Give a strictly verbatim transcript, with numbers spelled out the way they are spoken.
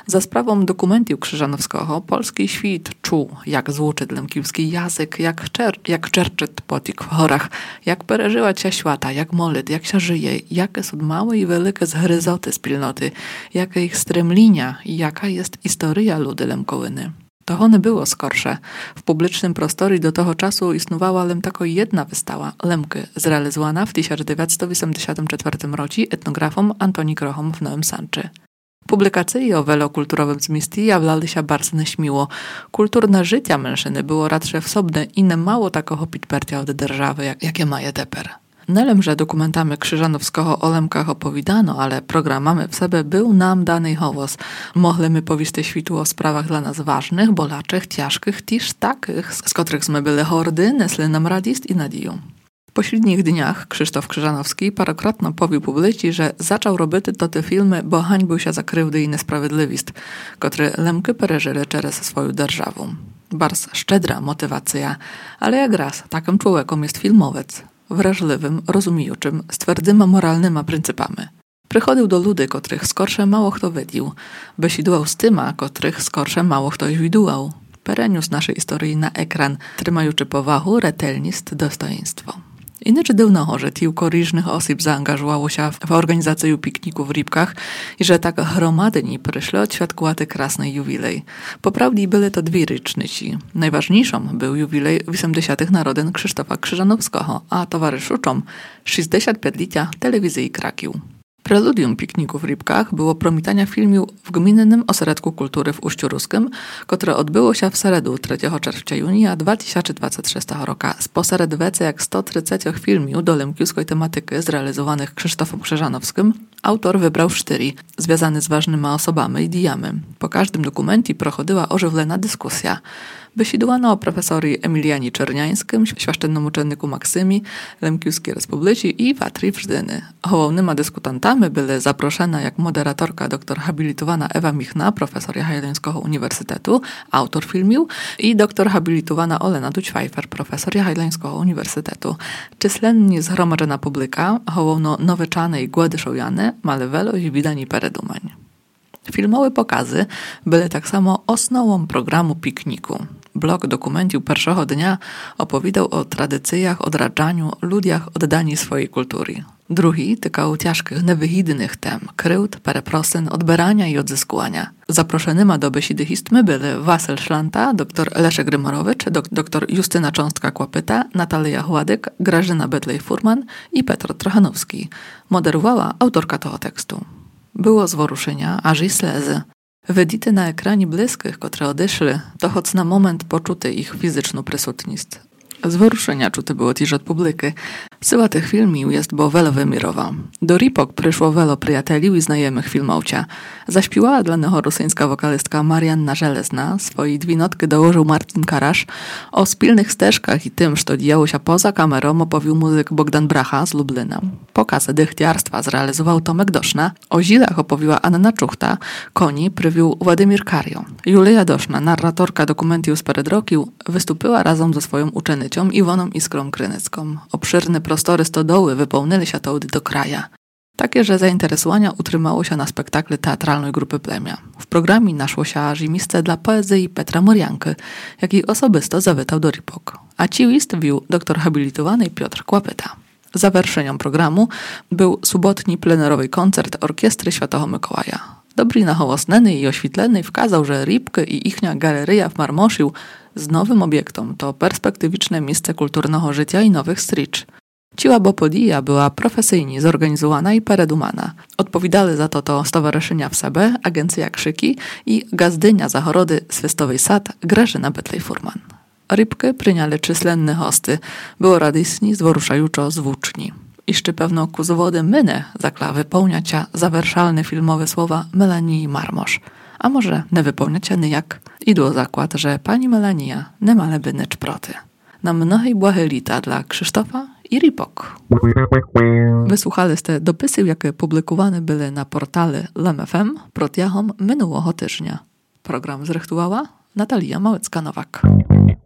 Za sprawą dokumentu Krzyżanowskiego polski świt czuł, jak złuczy lemkiewski jazyk, jak, czer, jak czerczyt potik w chorach, jak pereżyła cia świata, jak molet, jak się żyje, jakie są małe i wielkie zgryzoty spilnoty, jaka ich stremlinia i jaka jest historia ludy Lemkołyny. To one było skorsze. W publicznym prostorii do tego czasu istniowała lem tylko jedna wystawa, Lemky, zrealizowana w tysiąc dziewięćset osiemdziesiątym czwartym roku etnografom Antoni Grochom w Nowym Sanczy. Publikacje o wielokulturowym zmieści jawlały się bardzo nieśmiło. Kulturne życie mężczyzny było raczej wsobne i nie mało takiego pitpercia od dzierżawy, jak, jakie maje teper. Nelem, że dokumentami Krzyżanowskiego o Lemkach opowiadano, ale programami w sobie był nam dany hołos. Mogliśmy powieść świtu o sprawach dla nas ważnych, bolaczych, ciężkich, też takich, z których my byli hordy, nesli nam radość i nadzieję. W pośrednich dniach Krzysztof Krzyżanowski parokrotno powił publicy, że zaczął robić to te filmy, bo hańbił się za krywdy i niesprawiedliwość, które Lemky pereżyli przez swoją dzierżawę. Bardzo szczedra motywacja, ale jak raz takim człowiekiem jest filmowiec. Wrażliwym, rozumiejuczym, z twardyma moralnyma pryncypami. Przychodził do ludzi, których skorsze mało kto widział, besidłał z tyma, których skorsze mało kto widział. Pereniósł naszej historii na ekran, trzymajuczy powahu, retelnist, dostojeństwo. Inaczy dawno, że kilku różnych osób zaangażowało się w organizację pikniku w Rybkach i że tak gromadni przyszli odświadkować krasnej jubilej. Poprawnie były to dwie rycznici. Najważniejszą był jubilej osiemdziesiątych narodzin Krzysztofa Krzyżanowskiego, a towarzyszyczą sześćdziesiąt pięciolecia telewizji Kraków. Preludium pikniku w Rybkach było promitania filmu w Gminnym Ośrodku Kultury w Uściu Ruskim, które odbyło się w seredu trzeciego czerwca junia dwa tysiące dwudziestego szóstego roku. Sposered wece jak sto trzydzieści filmów do lemkiewskiej tematyki zrealizowanych Krzysztofem Krzyżanowskim, autor wybrał cztery, związane z ważnymi osobami i diami. Po każdym dokumencie prochodziła ożywlona dyskusja. Wysidłano o profesorii Emilianie Czerniańskim, świaszczennym uczenniku Maksymi, Lemkiewskiej Republice i Watry Wrzdyny. Głównymi dyskutantami były zaproszona jak moderatorka doktor habilitowana Ewa Michna, profesor Jagiellońskiego Uniwersytetu, autor filmu, i doktor habilitowana Olena Dućwajfer, profesor Jagiellońskiego Uniwersytetu. Czyslennie zgromadzona publika, główno noweczane i głodyszowiane, male welo i widani peredumań. Filmowe pokazy były tak samo osnową programu pikniku. Blok dokumentu pierwszego dnia opowiadał o tradycjach, odradzaniu, ludziach oddani swojej kultury. Drugi tykał ciężkich, niewyhidnych tem, kryłd, pereprosyn, odbierania i odzyskuwania. Zaproszonymi do besidystmy byli Wasyl Szlanta, dr Leszek Grymorowicz, dok dr Justyna Cząstka-Kłapyta, Natalia Chładek, Grażyna Bedlej-Furman i Petr Trochanowski. Moderowała autorka tego tekstu. Było zworuszenia, aż i slezy. Widzite na ekranie bliskich, które odeszli, to choć na moment poczuty ich fizyczną prysutność. Zworuszenia czuty było też od publiki. Syła tych filmów jest bo welo wymirowa. Do Ripok przyszło welo przyjateli i znajomych filmowcia. Zaśpiewała dla niego rosyjska wokalistka Marianna Żelezna, swojej dwie notki dołożył Martin Karasz. O spilnych ścieżkach i tym, co działo się poza kamerą, opowił muzyk Bogdan Bracha z Lublina. Pokaz dychtiarstwa zrealizował Tomek Doszna, o zilach opowiła Anna Czuchta, koni prywił Władimir Kario. Julia Doszna, narratorka dokumentu z Peredrokił, wystąpiła razem ze swoją uczennicą Iwoną Iskrą Krynycką. Obszerne prostory stodoły wypełnili się to do kraja. Takie, że zainteresowania utrzymało się na spektakle teatralnej grupy Plemia. W programie naszło się aż i miejsce dla poezji Petra Morianki, jaki osobisto zawitał do Ripok. A ci list wił doktor habilitowany Piotr Kłapyta. Zawerszeniem programu był subotni plenerowy koncert Orkiestry Świętego Mikołaja. Dobry nahołosneny i oświetlony wkazał, że Rybky i ichnia galeria w Marmoszył z nowym obiektem to perspektywiczne miejsce kulturnego życia i nowych stricz. Ciła Bopodija była profesyjnie zorganizowana i peredumana. Odpowiadali za to to stowarzyszenia w sobie, agencja Krzyki i gazdynia zachorody Swistowej Sad Grażyna Bedlej-Furman. Rybky pryniali czyslenne hosty, było radysni, zworuszajuczo zwłóczni. Jeszcze pewno ku zawody mynę zakla wypełniacia zawerszalne filmowe słowa Melanii Marmosz. A może nie wypełniacia nyjak? Idło zakład, że pani Melania nie ma leby necz proty. Na mnohej błahe lita dla Krzysztofa i Ripok. Wysłuchali ste dopisy, jakie publikowane były na portale Lem F M protiahom minionego tygodnia. Program zrechtowała Natalia Małecka-Nowak.